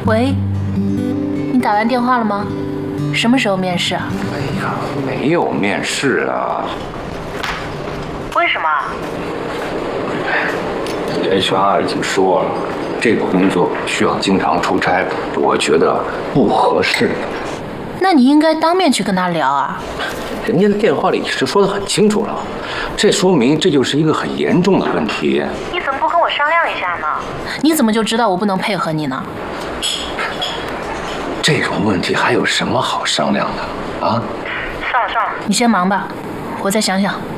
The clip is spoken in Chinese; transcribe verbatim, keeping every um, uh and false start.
喂，你打完电话了吗？什么时候面试啊？ 哎呀，没有面试啊。 为什么 ？H R 已经说了，这个工作需要经常出差，我觉得不合适。 那你应该当面去跟他聊啊。 人家的电话里是说得很清楚了，这说明这就是一个很严重的问题。 你怎么不跟我商量一下呢？你怎么就知道我不能配合你呢？ 这种问题还有什么好商量的啊？ 算了算了，你先忙吧，我再想想。